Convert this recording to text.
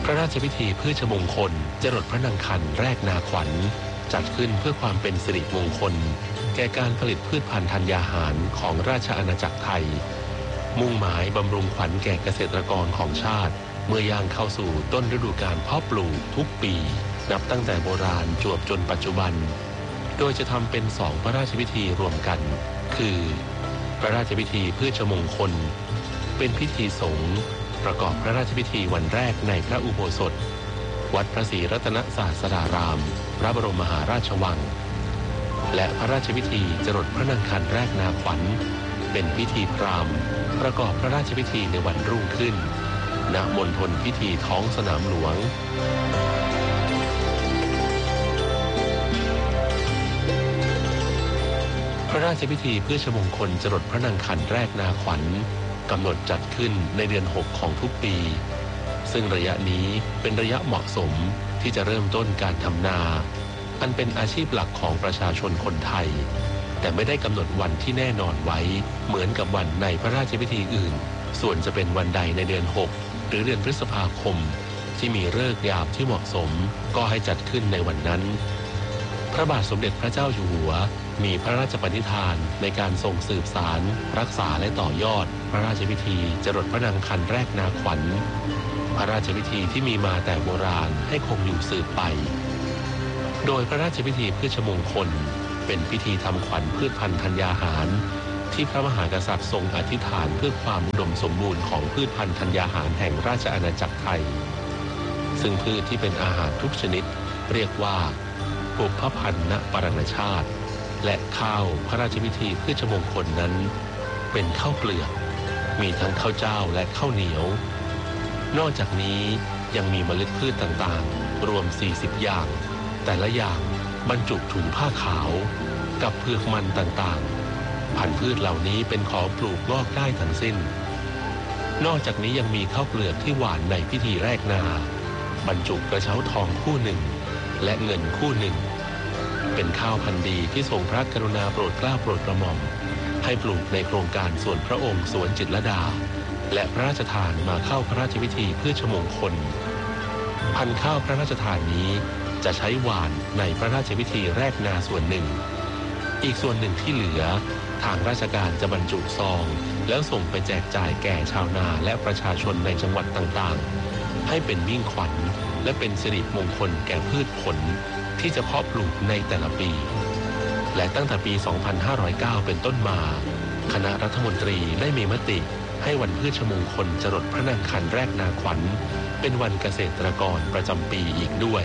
พระราชพิธีพืชมงคลจรดพระนางคันแรกนาขวัญจัดขึ้นเพื่อความเป็นสิริมงคลแก่การผลิตพืชพันธุ์ธัญญาหารของราชอาณาจักรไทยมุ่งหมายบำรุงขวัญแก่เกษตรกรของชาติเมื่อย่างเข้าสู่ต้นฤดูกาลเพาะปลูกทุกปีนับตั้งแต่โบราณจวบจนปัจจุบันโดยจะทำเป็น2พระราชพิธีรวมกันคือพระราชพิธีพืชมงคลเป็นพิธีสงฆ์ประกอบพระราชพิธีวันแรกในพระอุโบสถวัดพระศรีรัตนศาสดารามพระบรมมหาราชวังและพระราชพิธีจรดพระนางคันแรกนาขวัญเป็นพิธีพราหมณ์ประกอบพระราชพิธีในวันรุ่งขึ้นณมณฑลพิธีท้องสนามหลวงพระราชพิธีพืชมงคลจรดพระนางคันแรกนาขวัญกำหนดจัดขึ้นในเดือน6ของทุกปีซึ่งระยะนี้เป็นระยะเหมาะสมที่จะเริ่มต้นการทำนาอันเป็นอาชีพหลักของประชาชนคนไทยแต่ไม่ได้กำหนดวันที่แน่นอนไว้เหมือนกับวันในพระราชพิธีอื่นส่วนจะเป็นวันใดในเดือน6หรือเดือนพฤษภาคมที่มีฤกษ์ยามที่เหมาะสมก็ให้จัดขึ้นในวันนั้นพระบาทสมเด็จพระเจ้าอยู่หัวมีพระราชปณิธานในการทรงสืบสารรักษาและต่อยอดพระราชพิธีจรดพระนางคันแรกนาขวัญพระราชพิธีที่มีมาแต่โบราณให้คงอยู่สืบไปโดยพระราชพิธีพืชมงคลเป็นพิธีทำขวัญพืชพันธุ์ธัญญาหารที่พระมหากษัตริย์ทรงอธิษฐานเพื่อความอุดมสมบูรณ์ของพืชพันธุ์ธัญญาหารแห่งราชอาณาจักรไทยซึ่งพืชที่เป็นอาหารทุกชนิดเรียกว่าปุพพันนปรณชาติและข้าวพระราชพิธีพืชมงคลนั้นเป็นข้าวเปลือกมีทั้งข้าวเจ้าและข้าวเหนียวนอกจากนี้ยังมีเมล็ดพืชต่างๆรวม40อย่างแต่ละอย่างบรรจุถุงผ้าขาวกับเผือกมันต่างๆพันธุ์พืชเหล่านี้เป็นของปลูกงอกได้ทั้งสิ้นนอกจากนี้ยังมีข้าวเปลือกที่หว่านในพิธีแรกนาบรรจุกระเช้าทองคู่หนึ่งและเงินคู่หนึ่งเป็นข้าวพันธุ์ดีที่ทรงพระกรุณาโปรดเกล้าโปรดกระหม่อมให้ปลูกในโครงการสวนพระองค์สวนจิตรลดาและพระราชทานมาเข้าพระราชพิธีพืชมงคลพันธุ์ข้าวพระราชทานนี้จะใช้หว่านในพระราชพิธีแรกนาส่วนหนึ่งอีกส่วนหนึ่งที่เหลือทางราชการจะบรรจุซองแล้วส่งไปแจกจ่ายแก่ชาวนาและประชาชนในจังหวัดต่างๆให้เป็นมิ่งขวัญและเป็นสิริมงคลแก่พืชผลที่จะเพาะปลูกในแต่ละปีและตั้งแต่ปี 2509 เป็นต้นมาคณะรัฐมนตรีได้มีมติให้วันพืชมงคลจรดพระนางคันแรกนาขวัญเป็นวันเกษตรกรประจำปีอีกด้วย